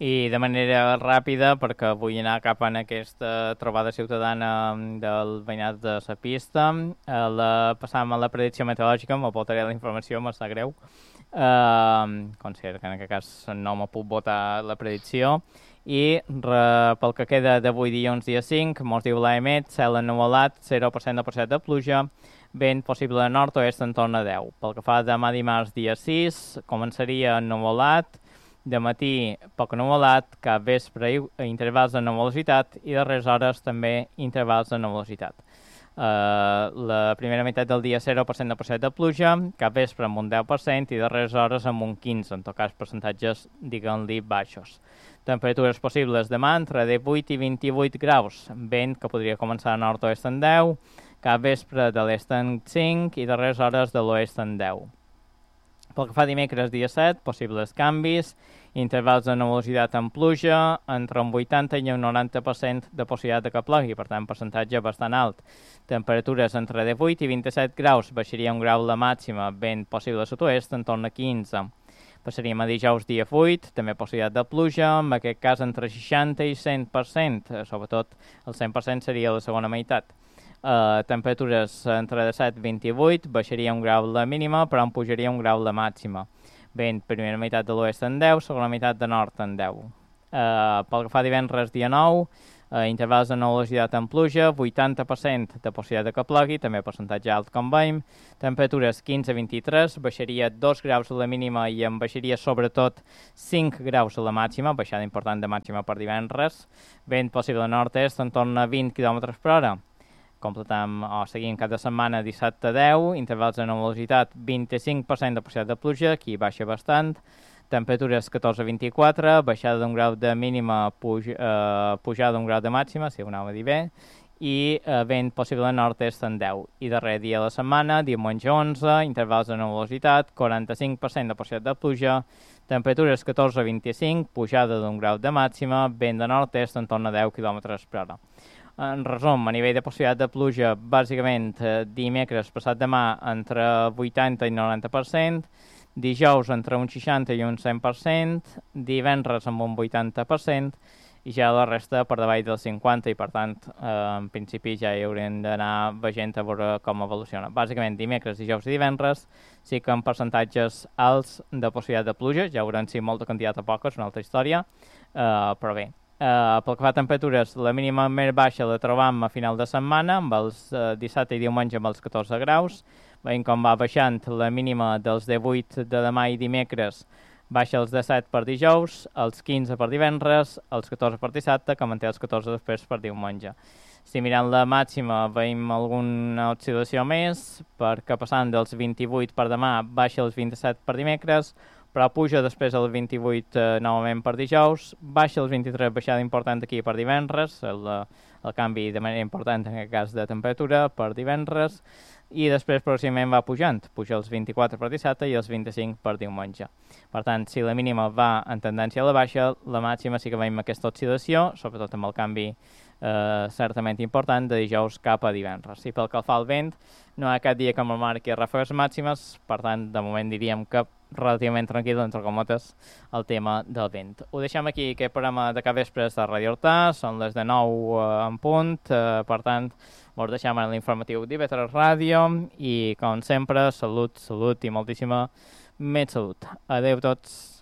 I de manera ràpida, perquè vull anar cap a aquesta trobada ciutadana del veïnat de la pista, passàvem a la predicció meteorològica, me votaré la informació, me sap greu. Considero que en aquest cas no me puc votar la predicció. I pel que queda d'avui dilluns dia 5, mos diu l'AEMET, cel ennuvolat, 0% de possibilitat de pluja, vent possible de nord-oest en torn a 10. Pel que fa a demà dimarts dia 6, començaria ennuvolat, de matí poc ennuvolat, cap vespre intervals de nuvolositat i darreres hores també intervals de nuvolositat. La primera meitat del dia 0% de possibilitat de pluja, cap vespre amb un 10% i darreres hores amb un 15%, en tot cas percentatges, diguem-li, baixos. Temperatures possibles demà entre 18 i 28 graus, vent que podria començar a nord-oest en 10, cap vespre de l'est en 5 i darreres hores de l'oest en 10. Pel que fa a dimecres dia 7, possibles canvis, intervals de nuvolositat amb pluja, entre un 80 i un 90% de possibilitat de que plogui, per tant, percentatge bastant alt. Temperatures entre 18 i 27 graus, baixaria un grau la màxima, vent possible a sud-oest, en torn a 15. Passaríem a dijous dia 8, també possibilitat de pluja, en aquest cas entre 60 i 100%, sobretot el 100% seria la segona meitat. Temperatures entre 17 i 28, baixaria un grau la mínima, però en pujaria un grau la màxima. Vent, primera meitat de l'oest en 10, segona meitat de nord en 10. Pel que fa a divendres dia 9, intervals de nuvolositat en pluja, 80% de possibilitat de que plogui, també percentatge alt com veiem. Temperatures 15 a 23, baixaria 2 graus a la mínima i en baixaria sobretot 5 graus a la màxima, baixada important de màxima per divendres. Vent possible nord-est en torn a 20 km per hora. Completam o seguim cada setmana dissabte 10, intervals de nuvolositat 25% de possibilitat de pluja, aquí baixa bastant, temperatures 14 a 24, baixada d'un grau de mínima, pujada d'un grau de màxima, si ho anava a dir bé, i vent possible nord-est en 10. I darrer dia de la setmana, diumenge 11, intervals de nuvolositat, 45% de possibilitat de pluja, temperatures 14 a 25, pujada d'un grau de màxima, vent de nord-est en torn a 10 km per hora. En resum, a nivell de possibilitat de pluja, bàsicament dimecres passat demà entre 80 i 90%, dijous entre un 60 i un 100%, divendres amb un 80% i ja la resta per davall del 50% i per tant en principi ja hi haurem d'anar veient a veure com evoluciona. Bàsicament dimecres, dijous i divendres sí que en percentatges alts de possibilitat de pluja, ja veurem si molta quantitat o poca, és una altra història, però bé. Pel que fa a temperatures, la mínima més baixa la trobam a final de setmana, amb els dissabte i diumenge amb els 14 graus. Veiem com va baixant la mínima dels 18 de demà i dimecres, baixa els 17 per dijous, els 15 per divendres, els 14 per dissabte, que manté els 14 després per diumenge. Si mirant la màxima veiem alguna oscil·lació més, perquè passant dels 28 per demà baixa els 27 per dimecres, però puja després el 28 novament per dijous, baixa el 23, baixada important aquí per divendres, el canvi de manera important en aquest cas de temperatura per divendres, i després pròximament va pujant, puja els 24 per dissabte i els 25 per diumenge. Per tant, si la mínima va en tendència a la baixa, la màxima sí que veiem aquesta oscil·lació, sobretot amb el canvi certament important de dijous cap a divendres. I pel que fa al vent, no hi ha cap dia que me'l marqui ràfegues màximes, per tant, de moment diríem que relativament tranquil, entre comotes, el tema del vent. Ho deixem aquí, aquest programa de cap vespre de Radio Hortà, són les de 9 en punt, per tant, us deixem en l'informatiu d'IV3 Ràdio i, com sempre, salut i moltíssima més salut. Adéu tots.